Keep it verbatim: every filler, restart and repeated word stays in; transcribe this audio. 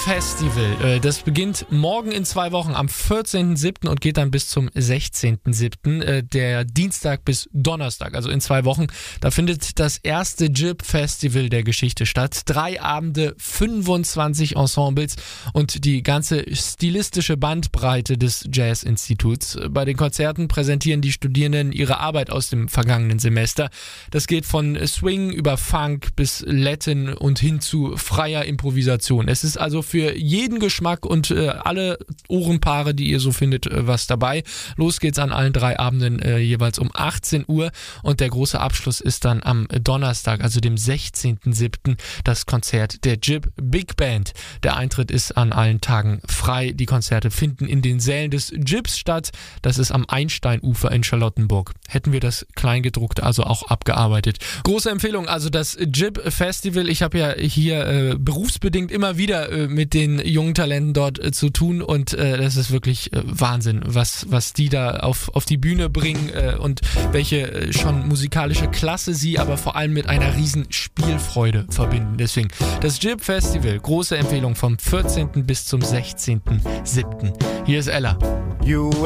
Festival. Das beginnt morgen in zwei Wochen am vierzehnten siebten und geht dann bis zum sechzehnten siebten Der Dienstag bis Donnerstag, also in zwei Wochen. Da findet das erste J I B-Festival der Geschichte statt. Drei Abende, fünfundzwanzig Ensembles und die ganze stilistische Bandbreite des Jazz-Instituts. Bei den Konzerten präsentieren die Studierenden ihre Arbeit aus dem vergangenen Semester. Das geht von Swing über Funk bis Latin und hin zu freier Improvisation. Es ist also für jeden Geschmack und äh, alle Ohrenpaare, die ihr so findet, äh, was dabei. Los geht's an allen drei Abenden äh, jeweils um achtzehn Uhr und der große Abschluss ist dann am Donnerstag, also dem sechzehnten siebten das Konzert der J I B Big Band. Der Eintritt ist an allen Tagen frei. Die Konzerte finden in den Sälen des J I Bs statt. Das ist am Einsteinufer in Charlottenburg. Hätten wir das Kleingedruckte also auch abgearbeitet. Große Empfehlung, also das J I B-Festival. Ich habe ja hier äh, berufsbedingt immer wieder äh, mit den jungen Talenten dort äh, zu tun und äh, das ist wirklich äh, Wahnsinn, was, was die da auf, auf die Bühne bringen äh, und welche äh, schon musikalische Klasse sie aber vor allem mit einer riesen Spielfreude verbinden. Deswegen das J I B-Festival, große Empfehlung vom vierzehnten bis zum sechzehnten siebten Hier ist Ella. You